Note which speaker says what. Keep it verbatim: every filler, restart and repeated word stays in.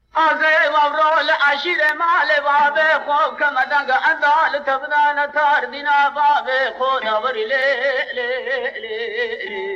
Speaker 1: آزه وورول عشیر مال باب خوب کمدنگ اندال تبدان تار دینا باب خدا وری لی لی لی